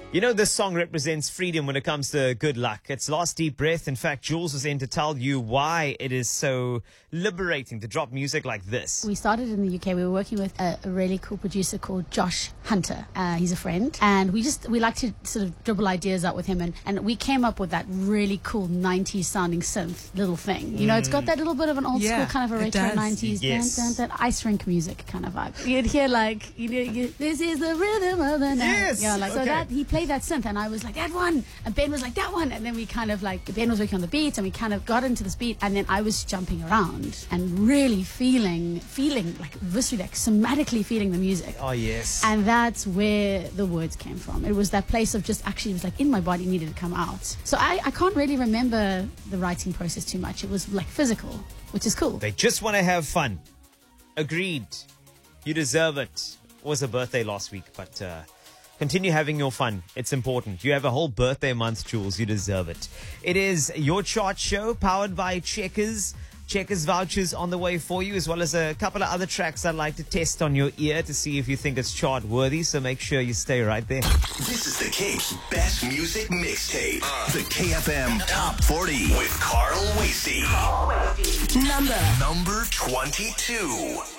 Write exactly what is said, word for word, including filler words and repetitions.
You know, this song represents freedom when it comes to good luck. It's Last Deep Breath. In fact, Jules was in to tell you why it is so liberating to drop music like this. We started in the U K. We were working with a, a really cool producer called Josh Hunter. Uh, he's a friend. And we just, we like to sort of dribble ideas out with him. And, and we came up with that really cool nineties sounding synth little thing. You know, it's got that little bit of an old Yeah, school kind of a it retro does. nineties, Yes. dun, dun, dun, ice rink music kind of vibe. You'd hear like, you know, you, this is the rhythm of the night. Yes, Yeah, like, so okay. that, he played that synth and I was like, that one. And Ben was like, that one. And then we kind of like, Ben was working on the beats and we kind of got into this beat. And then I was jumping around and really feeling, feeling like viscerally, like somatically feeling the music. Oh, yes. And that's where the words came from. It was that place of just actually, it was like in my body, needed to come out. So I, I can't really remember the writing process too much. It was like physical, which is cool. They just want to have fun. Agreed. You deserve it. It was a birthday last week, but uh, continue having your fun. It's important. You have a whole birthday month, Jules. You deserve it. It is your chart show powered by Checkers. Checkers vouchers on the way for you, as well as a couple of other tracks I'd like to test on your ear to see if you think it's chart worthy. So make sure you stay right there. This is the Cape's best music mixtape. Uh, the K F M Top forty with Carl Wasey. Number Number twenty-two.